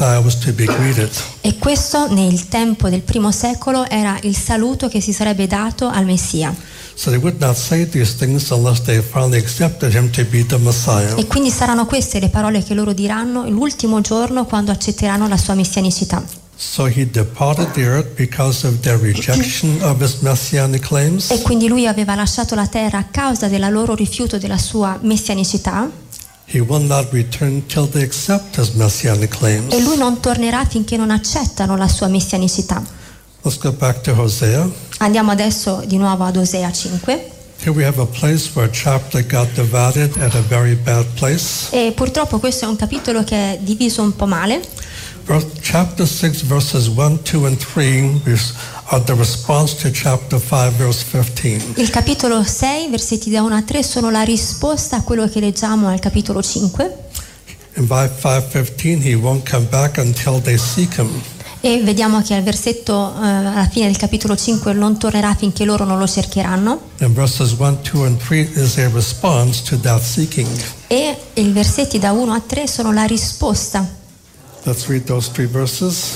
was to be greeted. E questo nel tempo del primo secolo era il saluto che si sarebbe dato al Messia. So they would not say these things unless they finally accepted him to be the Messiah. E quindi saranno queste le parole che loro diranno l'ultimo giorno quando accetteranno la sua messianicità. So he departed the earth because of their rejection of his messianic claims. E quindi lui aveva lasciato la terra a causa del loro rifiuto della sua messianicità. He will not return till they accept his messianic claims. E lui non tornerà finché non accettano la sua messianicità. Let's go back to Hosea. Andiamo adesso di nuovo ad Osea 5. Here we have a place where a chapter got divided at a very bad place. E purtroppo questo è un capitolo che è diviso un po' male. Chapter 6 verses 1, 2 and 3 are the response to chapter 5 verse 15. Il capitolo 6, versetti da 1 a 3 sono la risposta a quello che leggiamo al capitolo 5. In 5:15 he won't come back until they seek him. E vediamo che al versetto alla fine del capitolo 5 non tornerà finché loro non lo cercheranno. And verses 1, 2 and 3 is a response to that seeking. E i versetti da 1 a 3 sono la risposta. Let's read those 3 verses.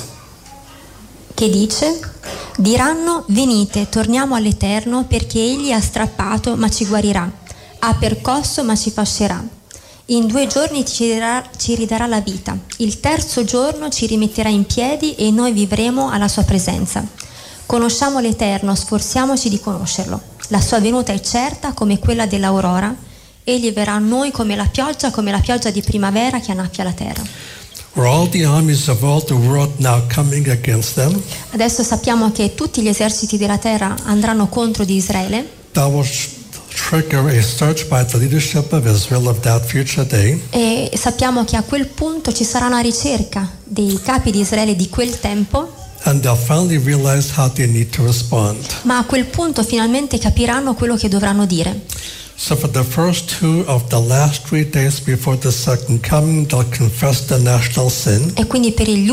Che dice: diranno, venite, torniamo all'Eterno, perché egli ha strappato ma ci guarirà, ha percosso ma ci fascerà. In 2 giorni ci ridarà la vita, il terzo giorno ci rimetterà in piedi e noi vivremo alla sua presenza. Conosciamo l'Eterno, sforziamoci di conoscerlo. La sua venuta è certa come quella dell'aurora, egli verrà a noi come la pioggia di primavera che annaffia la terra. Were all the armies of all the world now coming against them? Adesso sappiamo che tutti gli eserciti della terra andranno contro di Israele. That will trigger a search by the leadership of Israel of that future day. E sappiamo che a quel punto ci sarà una ricerca dei capi di Israele di quel tempo. And they'll finally realize how they need to respond. Ma a quel punto finalmente capiranno quello che dovranno dire. So for the first 2 of the last 3 days before the second coming, they'll confess the national sin. E quindi per i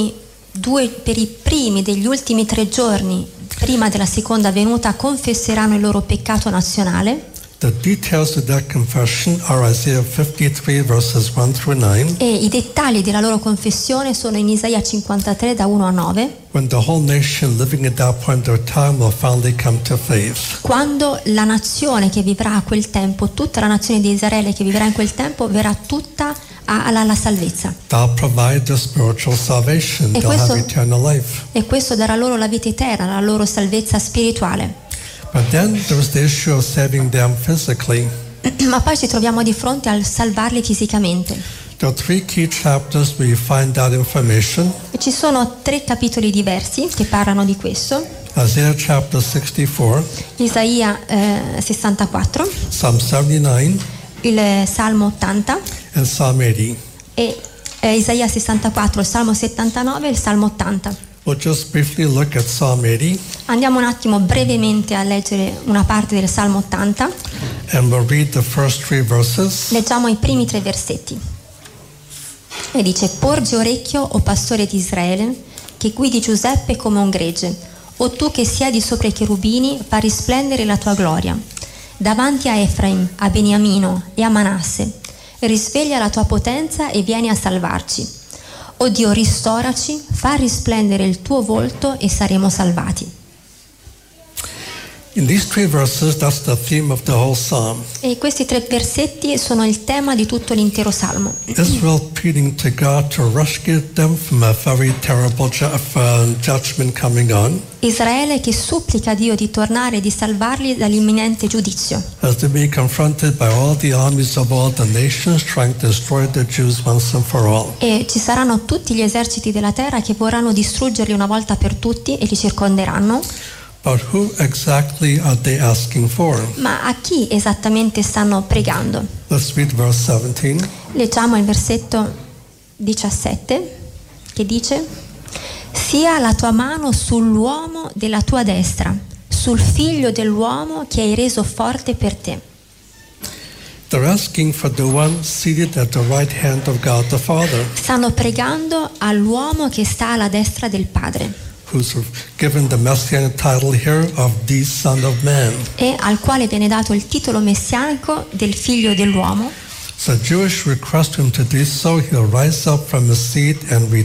primi degli ultimi 3 giorni prima della seconda venuta confesseranno il loro peccato nazionale. The details of that confession are Isaiah 53 verses 1 through 9. E i dettagli della loro confessione sono in Isaia 53 da 1 a 9. When the whole nation living at that point of time will finally come to faith. Quando la nazione che vivrà a quel tempo, tutta la nazione di Israele che vivrà in quel tempo, verrà tutta alla salvezza. They'll provide the spiritual salvation. They'll have eternal life. E questo darà loro la vita eterna, la loro salvezza spirituale. But then there's the issue of saving them physically. Ma poi ci troviamo di fronte al salvarli fisicamente. There are 3 key chapters where you find that information. E ci sono 3 capitoli diversi che parlano di questo. Isaiah chapter 64. Isaia 64. Psalm 79. Il Salmo 80. And Psalm 80. E Isaia 64, il Salmo 79 e il Salmo 80. We'll just briefly look at Psalm 80. Andiamo un attimo brevemente a leggere una parte del Salmo 80. And we'll read the first 3 verses. Leggiamo i primi 3 versetti. E dice: porgi orecchio, o pastore di Israele, che guidi Giuseppe come un gregge, o tu che siedi sopra i cherubini, fa risplendere la tua gloria. Davanti a Efraim, a Beniamino e a Manasse, risveglia la tua potenza e vieni a salvarci. O Dio, ristoraci, fa risplendere il tuo volto e saremo salvati. In these 3 verses, that's the theme of the whole psalm. E questi 3 versetti sono il tema di tutto l'intero salmo. Israel pleading to God to rescue them from a very terrible judgment coming on. Israele che supplica Dio di tornare e di salvarli dall'imminente giudizio. As they be confronted by all the armies of all the nations trying to destroy the Jews once and for all. E ci saranno tutti gli eserciti della terra che vorranno distruggerli una volta per tutti e li circonderanno. But who exactly are they asking for? Ma a chi esattamente stanno pregando? Let's read verse 17. Leggiamo il versetto 17 che dice: sia la tua mano sull'uomo della tua destra, sul figlio dell'uomo che hai reso forte per te. They're asking for the one seated at the right hand of God the Father. Stanno pregando all'uomo che sta alla destra del Padre. Who's given the messianic title here of the Son of Man. E al quale viene dato il titolo messianico del figlio dell'uomo. So Jewish request him to do so, he'll rise up from his seat and